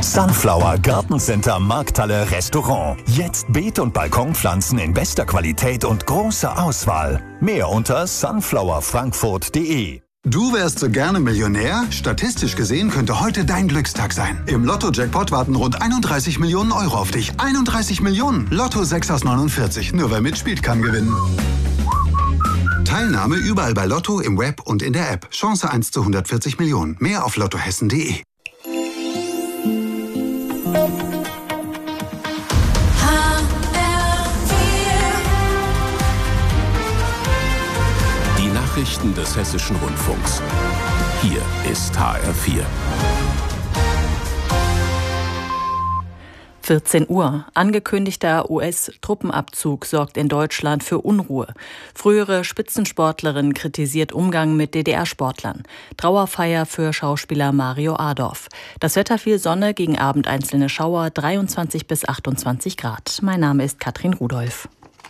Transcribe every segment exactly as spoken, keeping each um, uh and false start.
Sunflower Gartencenter Markthalle Restaurant. Jetzt Beet- und Balkonpflanzen in bester Qualität und großer Auswahl. Mehr unter sunflower frankfurt punkt de. Du wärst so gerne Millionär? Statistisch gesehen könnte heute dein Glückstag sein. Im Lotto-Jackpot warten rund einunddreißig Millionen Euro auf dich. einunddreißig Millionen! Lotto sechs aus neunundvierzig. Nur wer mitspielt, kann gewinnen. Teilnahme überall bei Lotto, im Web und in der App. Chance eins zu hundertvierzig Millionen. Mehr auf lottohessen punkt de. Nachrichten des Hessischen Rundfunks. Hier ist H R vier. vierzehn Uhr. Angekündigter U S-Truppenabzug sorgt in Deutschland für Unruhe. Frühere Spitzensportlerin kritisiert Umgang mit D D R-Sportlern. Trauerfeier für Schauspieler Mario Adorf. Das Wetter viel Sonne, gegen Abend einzelne Schauer, dreiundzwanzig bis achtundzwanzig Grad. Mein Name ist Katrin Rudolph.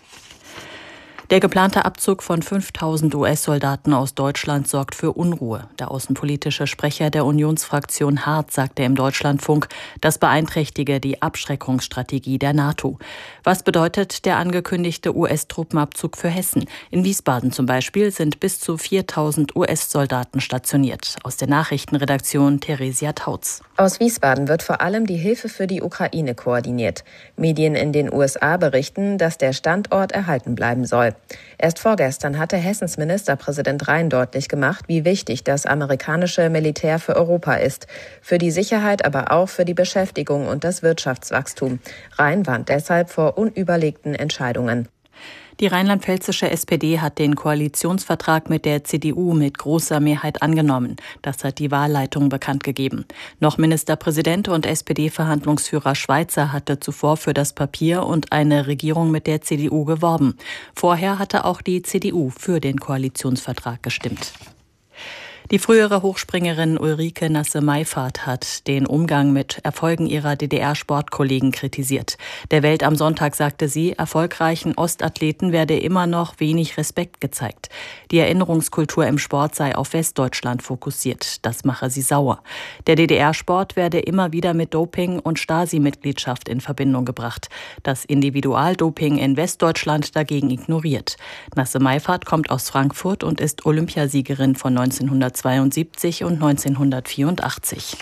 Der geplante Abzug von fünftausend U S-Soldaten aus Deutschland sorgt für Unruhe. Der außenpolitische Sprecher der Unionsfraktion Hart sagte im Deutschlandfunk, das beeinträchtige die Abschreckungsstrategie der NATO. Was bedeutet der angekündigte U S-Truppenabzug für Hessen? In Wiesbaden zum Beispiel sind bis zu viertausend U S-Soldaten stationiert. Aus der Nachrichtenredaktion Theresia Tautz. Aus Wiesbaden wird vor allem die Hilfe für die Ukraine koordiniert. Medien in den U S A berichten, dass der Standort erhalten bleiben soll. Erst vorgestern hatte Hessens Ministerpräsident Rhein deutlich gemacht, wie wichtig das amerikanische Militär für Europa ist. Für die Sicherheit, aber auch für die Beschäftigung und das Wirtschaftswachstum. Rhein warnt deshalb vor unüberlegten Entscheidungen. Die rheinland-pfälzische S P D hat den Koalitionsvertrag mit der C D U mit großer Mehrheit angenommen. Das hat die Wahlleitung bekannt gegeben. Noch Ministerpräsident und S P D-Verhandlungsführer Schweizer hatte zuvor für das Papier und eine Regierung mit der C D U geworben. Vorher hatte auch die C D U für den Koalitionsvertrag gestimmt. Die frühere Hochspringerin Ulrike Nasse-Meifert hat den Umgang mit Erfolgen ihrer D D R-Sportkollegen kritisiert. Der Welt am Sonntag sagte sie, erfolgreichen Ostathleten werde immer noch wenig Respekt gezeigt. Die Erinnerungskultur im Sport sei auf Westdeutschland fokussiert. Das mache sie sauer. Der D D R-Sport werde immer wieder mit Doping und Stasi-Mitgliedschaft in Verbindung gebracht. Das Individualdoping in Westdeutschland dagegen ignoriert. Nasse-Meifert kommt aus Frankfurt und ist Olympiasiegerin von neunzehnhundertzweiundsiebzig und neunzehnhundertvierundachtzig.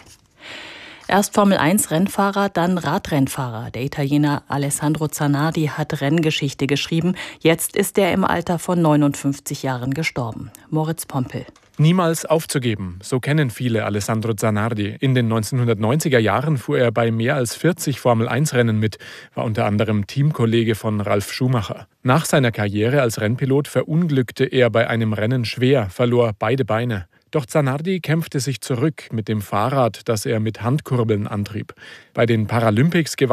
Erst Formel eins Rennfahrer, dann Radrennfahrer. Der Italiener Alessandro Zanardi hat Renngeschichte geschrieben. Jetzt ist er im Alter von neunundfünfzig Jahren gestorben. Moritz Pompel. Niemals aufzugeben, so kennen viele Alessandro Zanardi. In den neunzehnhundertneunziger Jahren fuhr er bei mehr als vierzig Formel eins Rennen mit, war unter anderem Teamkollege von Ralf Schumacher. Nach seiner Karriere als Rennpilot verunglückte er bei einem Rennen schwer, verlor beide Beine. Doch Zanardi kämpfte sich zurück mit dem Fahrrad, das er mit Handkurbeln antrieb. Bei den Paralympics gewann